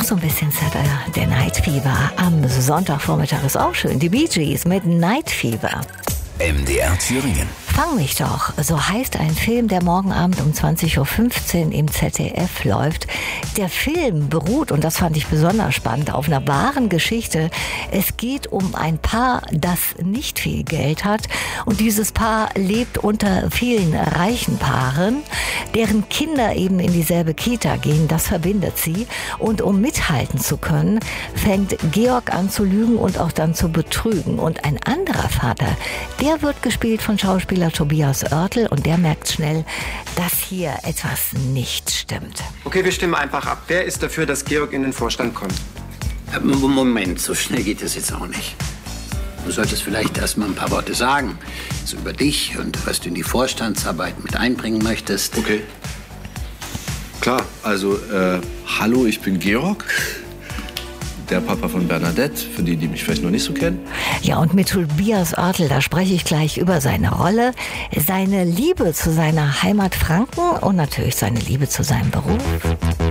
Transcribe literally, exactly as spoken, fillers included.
so ein bisschen Saturday Night Fever. Am Sonntagvormittag ist auch schön. Die Bee Gees mit Night Fever. M D R Thüringen. Fang mich doch, so heißt ein Film, der morgen Abend um zwanzig Uhr fünfzehn im Z D F läuft. Der Film beruht, und das fand ich besonders spannend, auf einer wahren Geschichte. Es geht um ein Paar, das nicht viel Geld hat. Und dieses Paar lebt unter vielen reichen Paaren, deren Kinder eben in dieselbe Kita gehen. Das verbindet sie. Und um mithalten zu können, fängt Georg an zu lügen und auch dann zu betrügen. Und ein anderer Vater, der wird gespielt von Schauspieler Tobias Oertel, und der merkt schnell, dass hier etwas nicht stimmt. Okay, wir stimmen einfach ab. Wer ist dafür, dass Georg in den Vorstand kommt? Moment, so schnell geht es jetzt auch nicht. Du solltest vielleicht erst mal ein paar Worte sagen. So über dich und was du in die Vorstandsarbeit mit einbringen möchtest. Okay. Klar, also, äh, hallo, ich bin Georg. Der Papa von Bernadette, für die, die mich vielleicht noch nicht so kennen. Ja, und mit Tobias Oertel, da spreche ich gleich über seine Rolle, seine Liebe zu seiner Heimat Franken und natürlich seine Liebe zu seinem Beruf.